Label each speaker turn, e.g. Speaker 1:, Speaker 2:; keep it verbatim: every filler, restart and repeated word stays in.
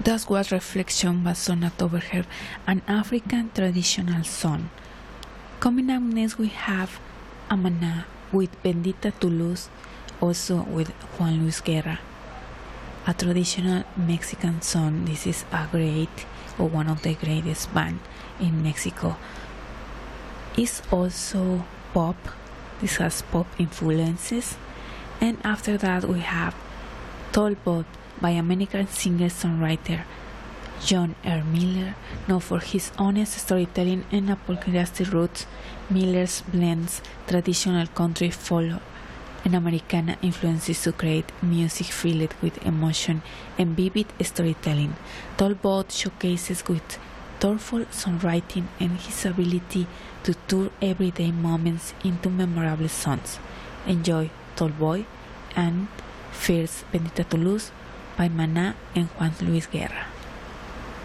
Speaker 1: That was Reflection by Sona Toberher, an African traditional song. Coming up next we have Amana with Bendita Tu Luz, also with Juan Luis Guerra. A traditional Mexican song. This is a great or one of the greatest band in Mexico. It's also pop. This has pop influences. And after that we have Talbot by American singer-songwriter John R. Miller, known for his honest storytelling and apologetic roots. Miller's blends traditional country, folk, and Americana influences to create music filled with emotion and vivid storytelling. Talbot showcases with thoughtful songwriting and his ability to turn everyday moments into memorable songs. Enjoy Talbot and first Bendita Tu Luz by Maná and Juan Luis Guerra.